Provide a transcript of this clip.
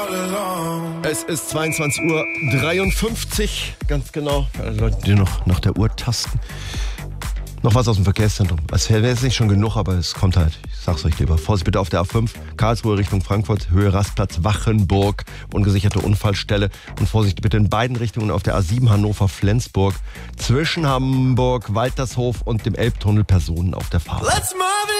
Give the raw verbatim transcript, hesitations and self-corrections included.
Es ist zweiundzwanzig Uhr dreiundfünfzig, ganz genau, für alle Leute, die noch nach der Uhr tasten. Noch was aus dem Verkehrszentrum. Es wäre jetzt nicht schon genug, aber es kommt halt. Ich sag's euch lieber. Vorsicht bitte auf der A fünf, Karlsruhe Richtung Frankfurt, Höhe Rastplatz Wachenburg, ungesicherte Unfallstelle. Und Vorsicht bitte in beiden Richtungen auf der A sieben Hannover-Flensburg, zwischen Hamburg, Waltershof und dem Elbtunnel Personen auf der Fahrt. Let's move it.